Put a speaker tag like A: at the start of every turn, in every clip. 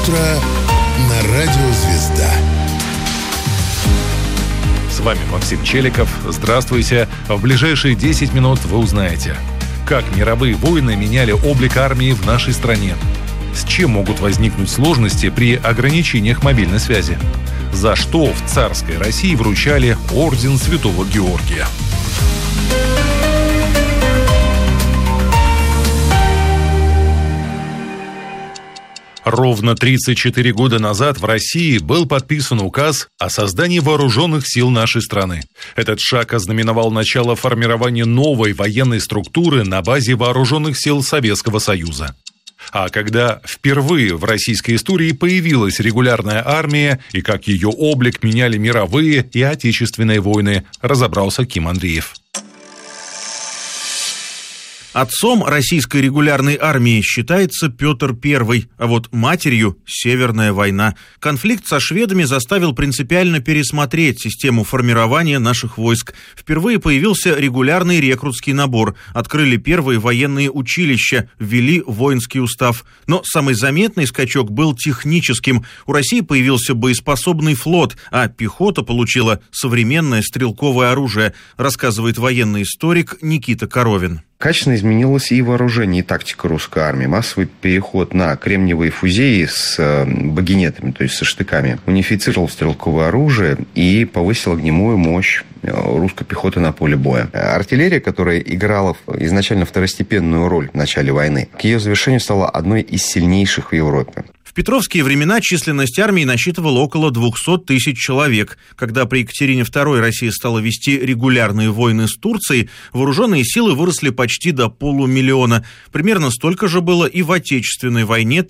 A: Утро на радио «Звезда».
B: С вами Максим Челиков. Здравствуйте. В ближайшие 10 минут вы узнаете, как мировые войны меняли облик армии в нашей стране, с чем могут возникнуть сложности при ограничениях мобильной связи, за что в царской России вручали орден Святого Георгия. Ровно 34 года назад в России был подписан указ о создании вооруженных сил нашей страны. Этот шаг ознаменовал начало формирования новой военной структуры на базе вооруженных сил Советского Союза. А когда впервые в российской истории появилась регулярная армия и как ее облик меняли мировые и отечественные войны, разобрался Ким Андреев.
C: Отцом российской регулярной армии считается Петр I, а вот матерью – Северная война. Конфликт со шведами заставил принципиально пересмотреть систему формирования наших войск. Впервые появился регулярный рекрутский набор, открыли первые военные училища, ввели воинский устав. Но самый заметный скачок был техническим. У России появился боеспособный флот, а пехота получила современное стрелковое оружие, рассказывает военный историк Никита Коровин.
D: Качественно изменилось и вооружение, и тактика русской армии. Массовый переход на кремниевые фузеи с багинетами, то есть со штыками, унифицировал стрелковое оружие и повысил огневую мощь русской пехоты на поле боя. Артиллерия, которая играла изначально второстепенную роль в начале войны, к ее завершению стала одной из сильнейших в Европе.
C: В петровские времена численность армии насчитывала около 200 тысяч человек. Когда при Екатерине II Россия стала вести регулярные войны с Турцией, вооруженные силы выросли почти до 500 000. Примерно столько же было и в Отечественной войне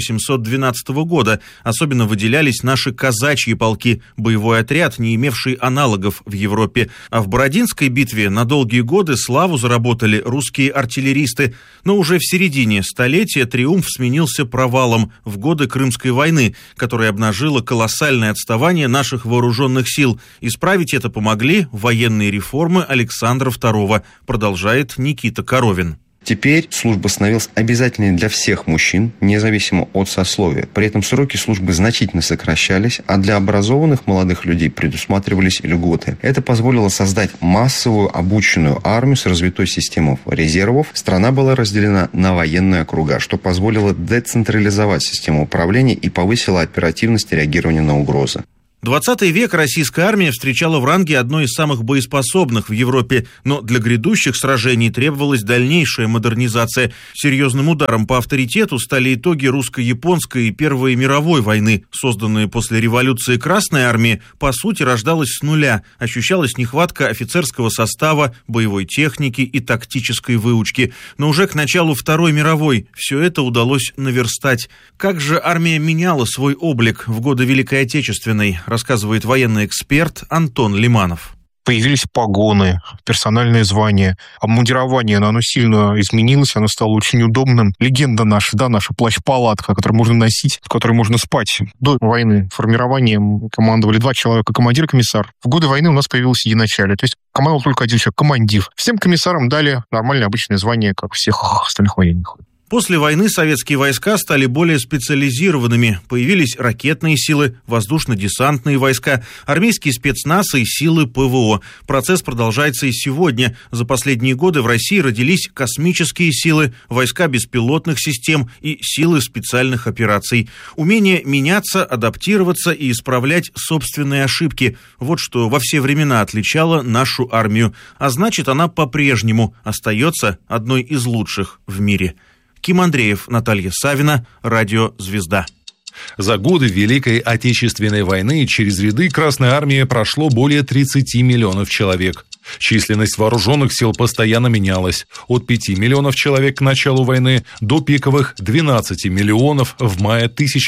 C: 1812 года. Особенно выделялись наши казачьи полки, боевой отряд, не имевший аналогов в Европе. А в Бородинской битве на долгие годы славу заработали русские артиллеристы. Но уже в середине столетия триумф сменился провалом в годы Крымской войны, которая обнажила колоссальное отставание наших вооруженных сил. Исправить это помогли военные реформы Александра II, продолжает Никита Коровин.
D: Теперь служба становилась обязательной для всех мужчин, независимо от сословия. При этом сроки службы значительно сокращались, а для образованных молодых людей предусматривались льготы. Это позволило создать массовую обученную армию с развитой системой резервов. Страна была разделена на военные округа, что позволило децентрализовать систему управления и повысило оперативность реагирования на угрозы.
C: 20 век российская армия встречала в ранге одной из самых боеспособных в Европе, но для грядущих сражений требовалась дальнейшая модернизация. Серьезным ударом по авторитету стали итоги русско-японской и Первой мировой войны. Созданная после революции Красная армия, по сути, рождалась с нуля. Ощущалась нехватка офицерского состава, боевой техники и тактической выучки. Но уже к началу Второй мировой все это удалось наверстать. Как же армия меняла свой облик в годы Великой Отечественной, рассказывает военный эксперт Антон Лиманов.
E: Появились погоны, персональные звания. Обмундирование, оно сильно изменилось, оно стало очень удобным. Легенда наша плащ-палатка, которую можно носить, в которой можно спать. До войны формированием командовали 2 человека, командир и комиссар. В годы войны у нас появилось единачалие, то есть командовал только один человек, командир. Всем комиссарам дали нормальное обычное звание, как всех остальных военных.
C: После войны советские войска стали более специализированными. Появились ракетные силы, воздушно-десантные войска, армейские спецназ и силы ПВО. Процесс продолжается и сегодня. За последние годы в России родились космические силы, войска беспилотных систем и силы специальных операций. Умение меняться, адаптироваться и исправлять собственные ошибки – вот что во все времена отличало нашу армию. А значит, она по-прежнему остается одной из лучших в мире. Ким Андреев, Наталья Савина, радио «Звезда».
B: За годы Великой Отечественной войны через ряды Красной армии прошло более 30 миллионов человек. Численность вооруженных сил постоянно менялась. От 5 миллионов человек к началу войны до пиковых 12 миллионов в мае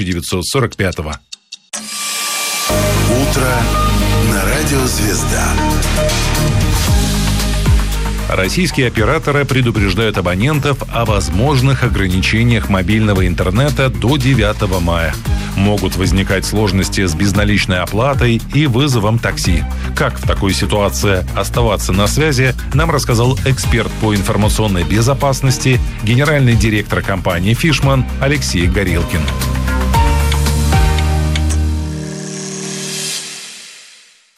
B: 1945-го.
A: Утро на радио «Звезда».
B: Российские операторы предупреждают абонентов о возможных ограничениях мобильного интернета до 9 мая. Могут возникать сложности с безналичной оплатой и вызовом такси. Как в такой ситуации оставаться на связи, нам рассказал эксперт по информационной безопасности, генеральный директор компании «Фишман» Алексей Горелкин.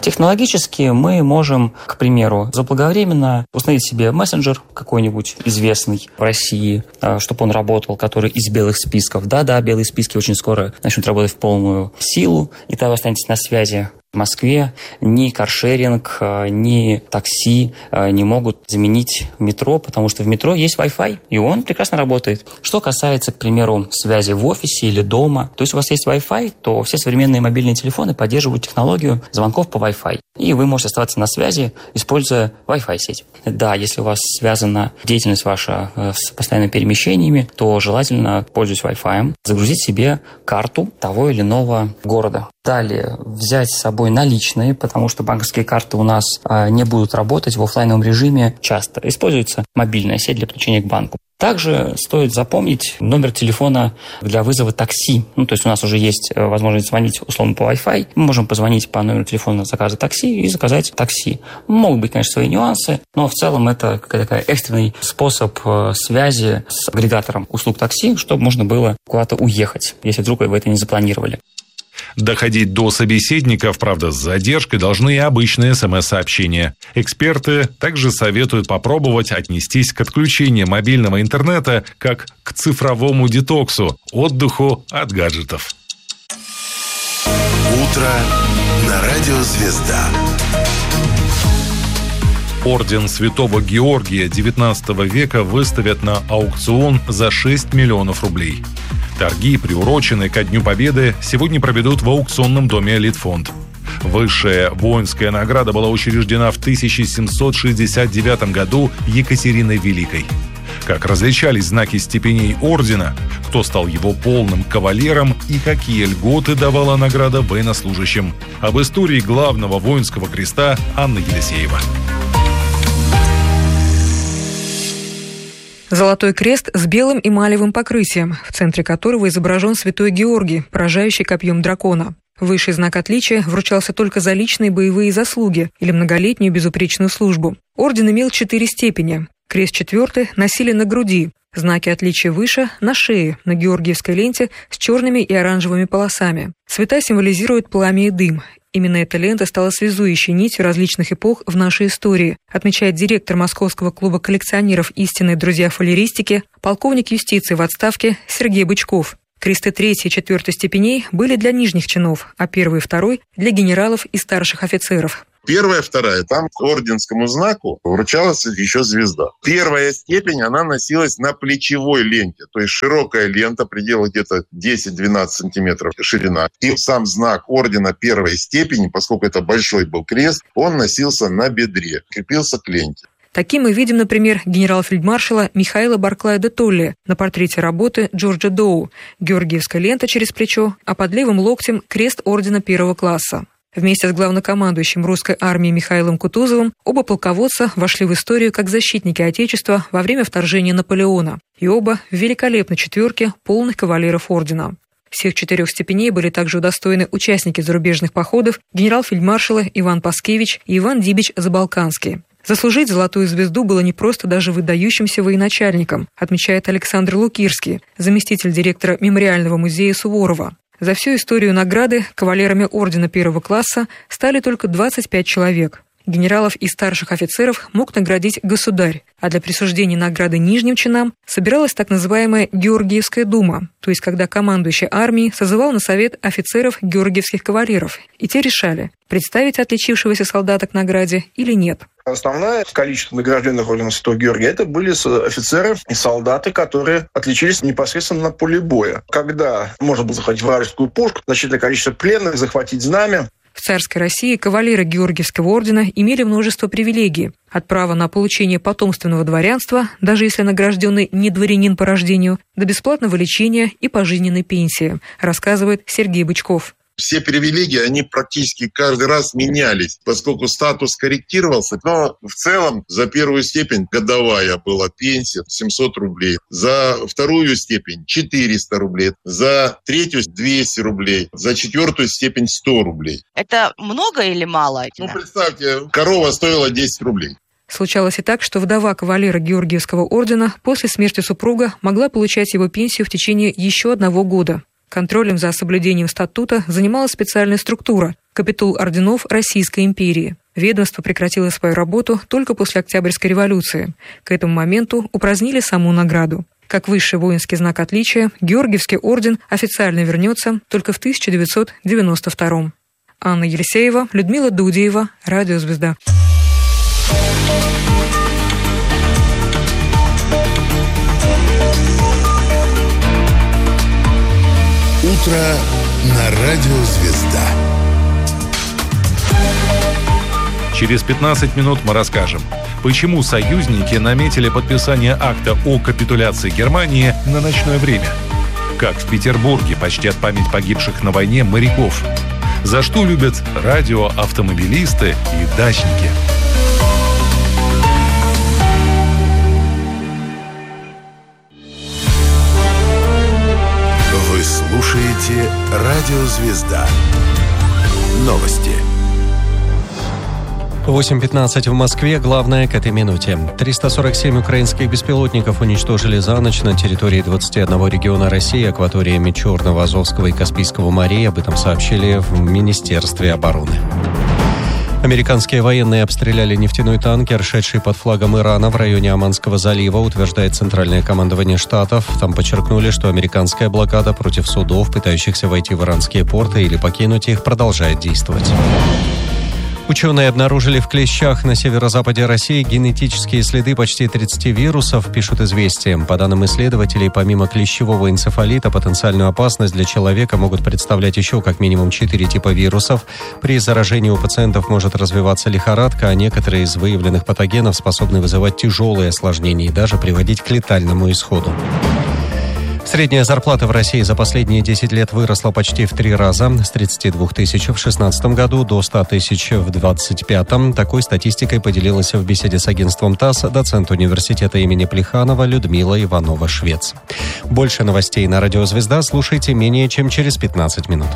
F: Технологически мы можем, к примеру, заблаговременно установить себе мессенджер какой-нибудь известный в России, чтобы он работал, который из белых списков. Да, белые списки очень скоро начнут работать в полную силу, и тогда вы останетесь на связи. В Москве ни каршеринг, ни такси не могут заменить метро, потому что в метро есть Wi-Fi, и он прекрасно работает. Что касается, к примеру, связи в офисе или дома, то есть у вас есть Wi-Fi, то все современные мобильные телефоны поддерживают технологию звонков по Wi-Fi, и вы можете оставаться на связи, используя Wi-Fi сеть. Да, если у вас связана деятельность ваша с постоянными перемещениями, то желательно, пользуясь Wi-Fi, загрузить себе карту того или иного города. Далее взять с собой наличные, потому что банковские карты у нас не будут работать в офлайновом режиме часто. Используется мобильная сеть для подключения к банку. Также стоит запомнить номер телефона для вызова такси. То есть у нас уже есть возможность звонить условно по Wi-Fi. Мы можем позвонить по номеру телефона заказа такси и заказать такси. Могут быть, конечно, свои нюансы, но в целом это какой-то экстренный способ связи с агрегатором услуг такси, чтобы можно было куда-то уехать, если вдруг вы это не запланировали.
B: Доходить до собеседников, правда, с задержкой, должны и обычные СМС-сообщения. Эксперты также советуют попробовать отнестись к отключению мобильного интернета как к цифровому детоксу, отдыху от гаджетов.
A: Утро на радио «Звезда».
B: Орден Святого Георгия XIX века выставят на аукцион за 6 миллионов рублей. Торги, приуроченные ко Дню Победы, сегодня проведут в аукционном доме «Элитфонд». Высшая воинская награда была учреждена в 1769 году Екатериной Великой. Как различались знаки степеней ордена, кто стал его полным кавалером и какие льготы давала награда военнослужащим. Об истории главного воинского креста Анна Елисеева.
G: Золотой крест с белым эмалевым покрытием, в центре которого изображен святой Георгий, поражающий копьем дракона. Высший знак отличия вручался только за личные боевые заслуги или многолетнюю безупречную службу. Орден имел 4 степени. Крест 4 носили на груди, знаки отличия выше – на шее, на георгиевской ленте с черными и оранжевыми полосами. Цвета символизируют пламя и дым. Именно эта лента стала связующей нитью различных эпох в нашей истории, отмечает директор Московского клуба коллекционеров «Истинные друзья фалеристики», полковник юстиции в отставке Сергей Бычков. Кресты 3 и 4 степеней были для нижних чинов, а 1 и 2 – для генералов и старших офицеров.
H: 1, 2, там к орденскому знаку вручалась еще звезда. 1 степень, она носилась на плечевой ленте, то есть широкая лента, предела где-то 10-12 сантиметров ширина. И сам знак ордена 1 степени, поскольку это большой был крест, он носился на бедре, крепился к ленте.
G: Таким мы видим, например, генерал-фельдмаршала Михаила Барклая де Толли на портрете работы Джорджа Доу. Георгиевская лента через плечо, а под левым локтем крест ордена 1 класса. Вместе с главнокомандующим русской армией Михаилом Кутузовым оба полководца вошли в историю как защитники Отечества во время вторжения Наполеона. И оба в великолепной 4 полных кавалеров ордена. Всех 4 степеней были также удостоены участники зарубежных походов генерал-фельдмаршалы Иван Паскевич и Иван Дибич-Забалканский. Заслужить золотую звезду было непросто даже выдающимся военачальникам, отмечает Александр Лукирский, заместитель директора Мемориального музея Суворова. За всю историю награды кавалерами ордена 1 класса стали только 25 человек. Генералов и старших офицеров мог наградить государь, а для присуждения награды нижним чинам собиралась так называемая Георгиевская дума, то есть когда командующий армией созывал на совет офицеров георгиевских кавалеров, и те решали, представить отличившегося солдата к награде или нет.
I: Основное количество награжденных орденом Святого Георгия это были офицеры и солдаты, которые отличились непосредственно на поле боя. Когда можно было захватить вражескую пушку, значительное количество пленных, захватить знамя.
G: В царской России кавалеры Георгиевского ордена имели множество привилегий. От права на получение потомственного дворянства, даже если награжденный не дворянин по рождению, до бесплатного лечения и пожизненной пенсии, рассказывает Сергей Бычков.
H: Все привилегии, они практически каждый раз менялись, поскольку статус корректировался. Но в целом за 1 степень годовая была пенсия 700 рублей, за 2 степень 400 рублей, за 3 200 рублей, за 4 степень 100 рублей.
J: Это много или мало?
H: Представьте, корова стоила 10 рублей.
G: Случалось и так, что вдова кавалера Георгиевского ордена после смерти супруга могла получать его пенсию в течение еще 1 года. Контролем за соблюдением статута занималась специальная структура, капитул орденов Российской империи. Ведомство прекратило свою работу только после Октябрьской революции. К этому моменту упразднили саму награду. Как высший воинский знак отличия, Георгиевский орден официально вернется только в 1992. Анна Елисеева, Людмила Дудеева, Радио «Звезда».
A: Утро на Радио «Звезда».
B: Через 15 минут мы расскажем, почему союзники наметили подписание акта о капитуляции Германии на ночное время, как в Петербурге почтят память погибших на войне моряков, за что любят радиоавтомобилисты и дачники.
A: Вы слушаете Радио «Звезда». Новости.
K: 8:15 в Москве. Главное к этой минуте. 347 украинских беспилотников уничтожили за ночь на территории 21 региона России, акваториями Черного, Азовского и Каспийского морей. Об этом сообщили в Министерстве обороны. Американские военные обстреляли нефтяной танкер, шедший под флагом Ирана в районе Оманского залива, утверждает Центральное командование Штатов. Там подчеркнули, что американская блокада против судов, пытающихся войти в иранские порты или покинуть их, продолжает действовать. Ученые обнаружили в клещах на северо-западе России генетические следы почти 30 вирусов, пишут «Известия». По данным исследователей, помимо клещевого энцефалита, потенциальную опасность для человека могут представлять еще как минимум 4 типа вирусов. При заражении у пациентов может развиваться лихорадка, а некоторые из выявленных патогенов способны вызывать тяжелые осложнения и даже приводить к летальному исходу. Средняя зарплата в России за последние 10 лет выросла почти в 3 раза, с 32 тысяч в 2016 году до 100 тысяч в 2025. Такой статистикой поделилась в беседе с агентством ТАСС доцент университета имени Плеханова Людмила Иванова-Швец. Больше новостей на Радио «Звезда» слушайте менее чем через 15 минут.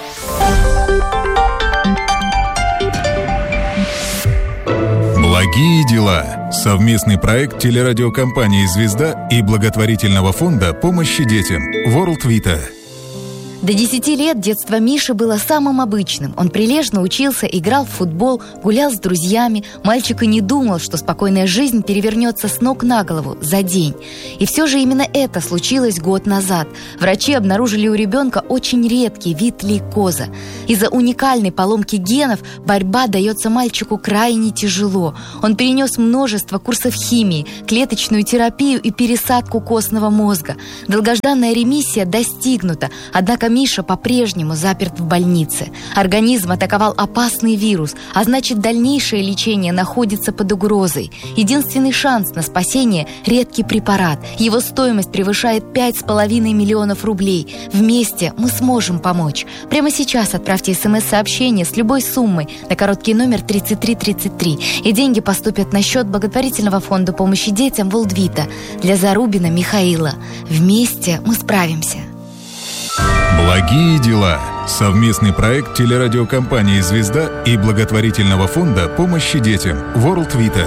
L: Благие дела. Совместный проект телерадиокомпании «Звезда» и благотворительного фонда помощи детям World Vita.
M: До 10 лет детство Миши было самым обычным. Он прилежно учился, играл в футбол, гулял с друзьями. Мальчик и не думал, что спокойная жизнь перевернется с ног на голову за день. И все же именно это случилось год назад. Врачи обнаружили у ребенка очень редкий вид лейкоза. Из-за уникальной поломки генов борьба дается мальчику крайне тяжело. Он перенес множество курсов химии, клеточную терапию и пересадку костного мозга. Долгожданная ремиссия достигнута, однако Миша по-прежнему заперт в больнице. Организм атаковал опасный вирус, а значит, дальнейшее лечение находится под угрозой. Единственный шанс на спасение – редкий препарат. Его стоимость превышает 5,5 миллионов рублей. Вместе мы сможем помочь. Прямо сейчас отправьте СМС-сообщение с любой суммой на короткий номер 3333, и деньги поступят на счет благотворительного фонда помощи детям World Vita для Зарубина Михаила. Вместе мы справимся.
L: Благие дела. Совместный проект телерадиокомпании «Звезда» и благотворительного фонда помощи детям World Vita.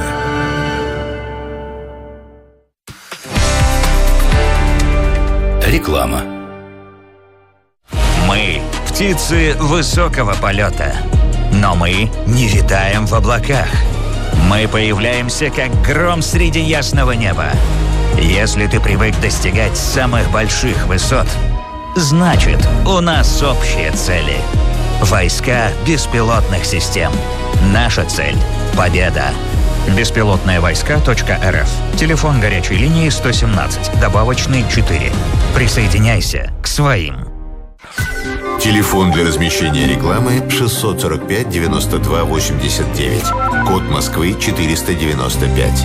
A: Реклама.
N: Мы – птицы высокого полета, но мы не витаем в облаках. Мы появляемся, как гром среди ясного неба. Если ты привык достигать самых больших высот, значит, у нас общие цели. Войска беспилотных систем. Наша цель – победа. Беспилотные-войска.рф. Телефон горячей линии 117, добавочный 4. Присоединяйся к своим.
A: Телефон для размещения рекламы 645 92 89. Код Москвы 495.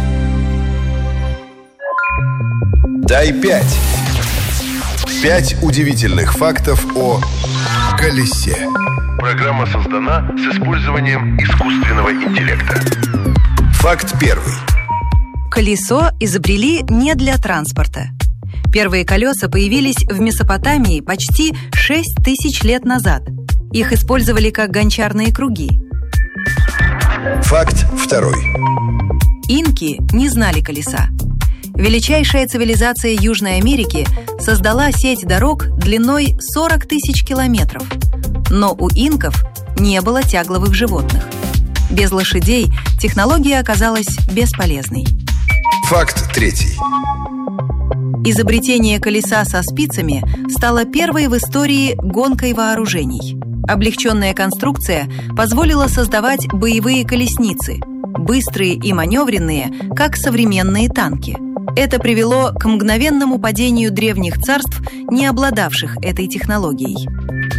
A: Дай 5. 5 удивительных фактов о колесе. Программа создана с использованием искусственного интеллекта. Факт первый.
O: Колесо изобрели не для транспорта. Первые колеса появились в Месопотамии почти 6 тысяч лет назад. Их использовали как гончарные круги.
A: Факт второй.
O: Инки не знали колеса. Величайшая цивилизация Южной Америки создала сеть дорог длиной 40 тысяч километров. Но у инков не было тягловых животных. Без лошадей технология оказалась бесполезной.
A: Факт третий.
O: Изобретение колеса со спицами стало первой в истории гонкой вооружений. Облегченная конструкция позволила создавать боевые колесницы, быстрые и маневренные, как современные танки. Это привело к мгновенному падению древних царств, не обладавших этой технологией.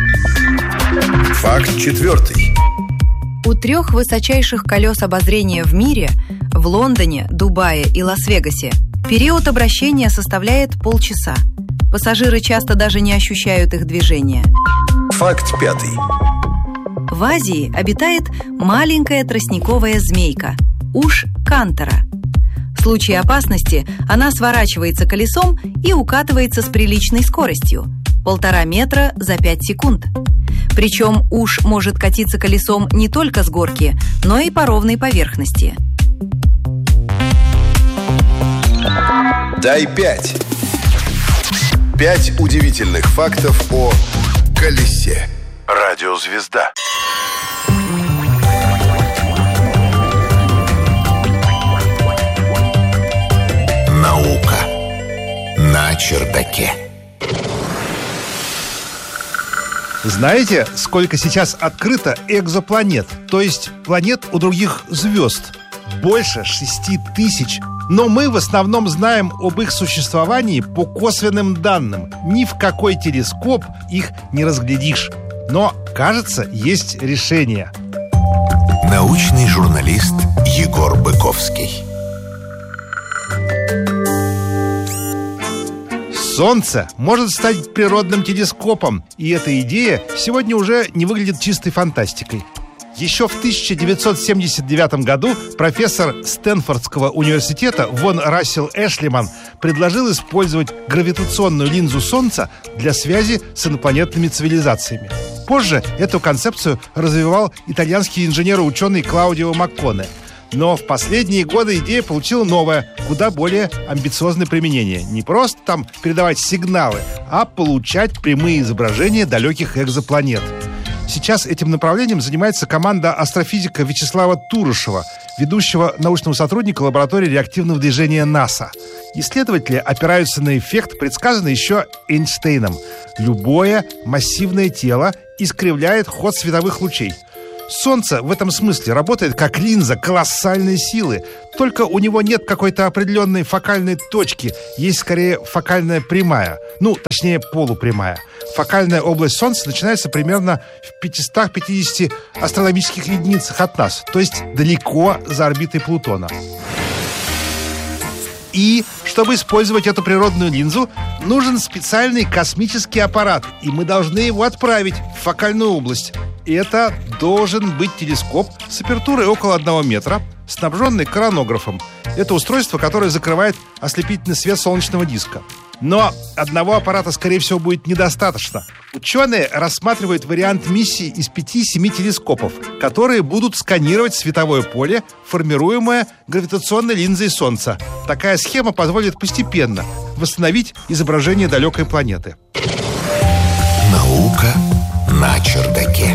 A: Факт четвертый.
O: У 3 высочайших колес обозрения в мире – в Лондоне, Дубае и Лас-Вегасе – период обращения составляет полчаса. Пассажиры часто даже не ощущают их движения.
A: Факт пятый.
O: В Азии обитает маленькая тростниковая змейка – уж кантора. В случае опасности она сворачивается колесом и укатывается с приличной скоростью – 1,5 метра за 5 секунд. Причем уж может катиться колесом не только с горки, но и по ровной поверхности.
A: Дай 5. 5 удивительных фактов о колесе. Радиозвезда.
P: Наука на чердаке.
Q: Знаете, сколько сейчас открыто экзопланет, то есть планет у других звезд? Больше 6000. Но мы в основном знаем об их существовании по косвенным данным. Ни в какой телескоп их не разглядишь. Но, кажется, есть решение.
P: Научный журналист Егор Быковский.
Q: Солнце может стать природным телескопом, и эта идея сегодня уже не выглядит чистой фантастикой. Еще в 1979 году профессор Стэнфордского университета Вон Рассел Эшлиман предложил использовать гравитационную линзу Солнца для связи с инопланетными цивилизациями. Позже эту концепцию развивал итальянский инженер и ученый Клаудио Макконе. Но в последние годы идея получила новое, куда более амбициозное применение. Не просто там передавать сигналы, а получать прямые изображения далеких экзопланет. Сейчас этим направлением занимается команда астрофизика Вячеслава Турышева, ведущего научного сотрудника лаборатории реактивного движения НАСА. Исследователи опираются на эффект, предсказанный еще Эйнштейном. Любое массивное тело искривляет ход световых лучей. Солнце в этом смысле работает как линза колоссальной силы. Только у него нет какой-то определенной фокальной точки. Есть скорее фокальная прямая. Точнее, полупрямая. Фокальная область Солнца начинается примерно в 550 астрономических единицах от нас. То есть далеко за орбитой Плутона. И, чтобы использовать эту природную линзу, нужен специальный космический аппарат. И мы должны его отправить в фокальную область. Это должен быть телескоп с апертурой около 1 метра, снабженный коронографом. Это устройство, которое закрывает ослепительный свет солнечного диска. Но одного аппарата, скорее всего, будет недостаточно. Ученые рассматривают вариант миссии из 5-7 телескопов, которые будут сканировать световое поле, формируемое гравитационной линзой Солнца. Такая схема позволит постепенно восстановить изображение далекой планеты.
P: Наука на чердаке.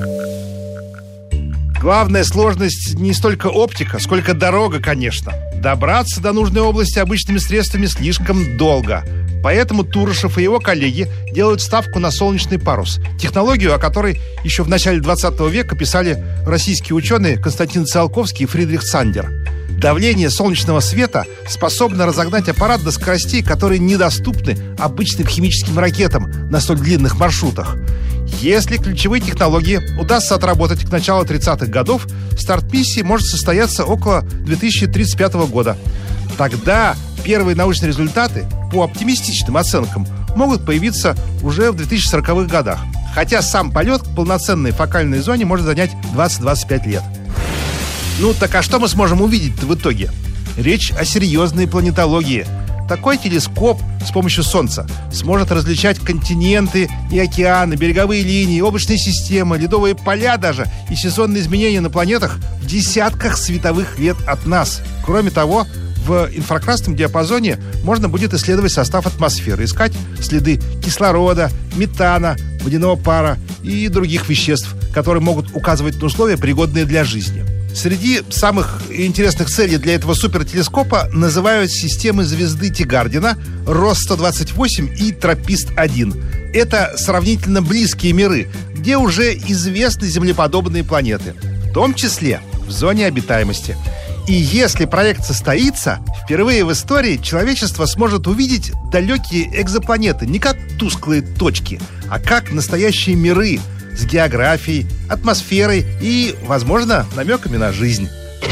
Q: Главная сложность не столько оптика, сколько дорога, конечно. Добраться до нужной области обычными средствами слишком долго. Поэтому Турышев и его коллеги делают ставку на солнечный парус. Технологию, о которой еще в начале 20 века писали российские ученые Константин Циолковский и Фридрих Сандер. Давление солнечного света способно разогнать аппарат до скоростей, которые недоступны обычным химическим ракетам на столь длинных маршрутах. Если ключевые технологии удастся отработать к началу 30-х годов, старт миссии может состояться около 2035 года. Тогда первые научные результаты, по оптимистичным оценкам, могут появиться уже в 2040-х годах. Хотя сам полет к полноценной фокальной зоне может занять 20-25 лет. Так а что мы сможем увидеть-то в итоге? Речь о серьезной планетологии. Такой телескоп с помощью Солнца сможет различать континенты и океаны, береговые линии, облачные системы, ледовые поля даже и сезонные изменения на планетах в десятках световых лет от нас. Кроме того, в инфракрасном диапазоне можно будет исследовать состав атмосферы, искать следы кислорода, метана, водяного пара и других веществ, которые могут указывать на условия, пригодные для жизни. Среди самых интересных целей для этого супертелескопа называют системы звезды Тигардина, Рос-128 и Тропист-1. Это сравнительно близкие миры, где уже известны землеподобные планеты, в том числе в зоне обитаемости. И если проект состоится, впервые в истории человечество сможет увидеть далекие экзопланеты не как тусклые точки, а как настоящие миры с географией, атмосферой и, возможно, намеками на жизнь.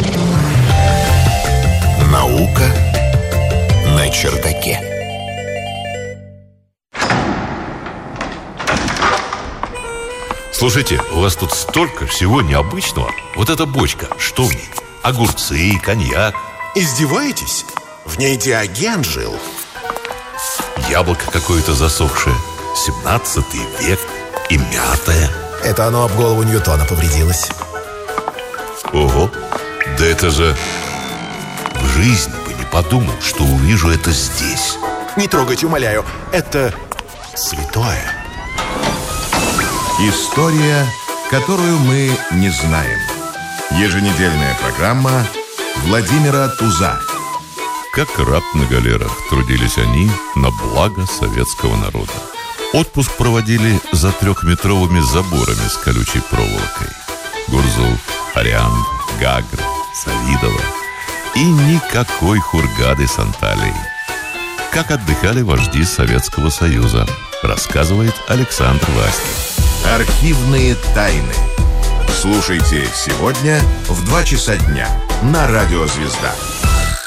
P: Наука на чердаке.
R: Слушайте, у вас тут столько всего необычного. Вот эта бочка, что в ней? Огурцы, коньяк.
P: Издеваетесь? В ней Диоген жил.
R: Яблоко какое-то засохшее. 17 век. И мятое.
P: Это оно об голову Ньютона повредилось.
R: Ого, да это же... В жизни бы не подумал, что увижу это здесь.
P: Не трогайте, умоляю. Это святое.
S: История, которую мы не знаем. Еженедельная программа Владимира Туза.
B: Как раб на галерах трудились они на благо советского народа. Отпуск проводили за 3-метровыми заборами с колючей проволокой. Гурзуф, Ариан, Гагр, Савидова и никакой Хургады с Анталией. Как отдыхали вожди Советского Союза, рассказывает Александр Васькин.
S: Архивные тайны. Слушайте сегодня в 2 часа дня на Радио Звезда.